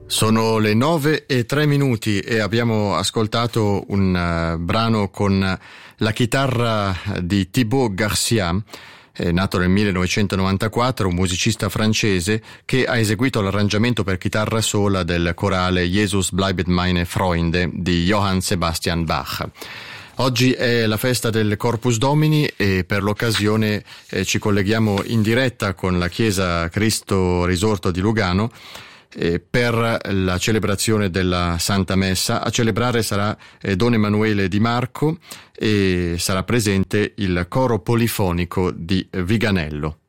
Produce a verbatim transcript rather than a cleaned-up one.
Sono le nove e tre minuti e abbiamo ascoltato un uh, brano con la chitarra di Thibaut Garcia, eh, nato nel millenovecentonovantaquattro, un musicista francese che ha eseguito l'arrangiamento per chitarra sola del corale Jesus bleibet meine Freunde di Johann Sebastian Bach. Oggi è la festa del Corpus Domini e per l'occasione eh, ci colleghiamo in diretta con la Chiesa Cristo Risorto di Lugano eh, per la celebrazione della Santa Messa. A celebrare sarà eh, Don Emanuele Di Marco e sarà presente il coro polifonico di Viganello.